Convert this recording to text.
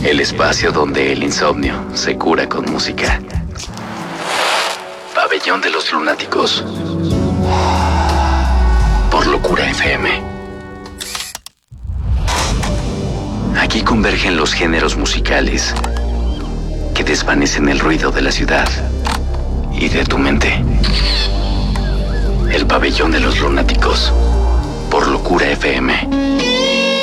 El espacio donde el insomnio se cura con música. Pabellón de los Lunáticos. Por Locura FM. Aquí convergen los géneros musicales que desvanecen el ruido de la ciudad y de tu mente. El Pabellón de los Lunáticos. Por Locura FM.